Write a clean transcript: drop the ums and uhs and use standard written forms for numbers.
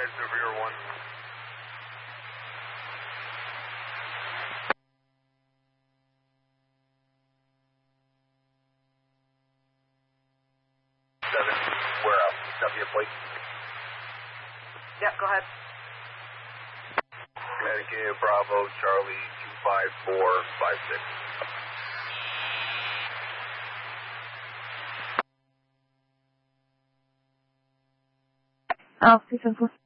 United Surveyor 1. Warehouse. Copy your plate. Yep, go ahead. Connecticut Bravo Charlie 25456. Alpha 7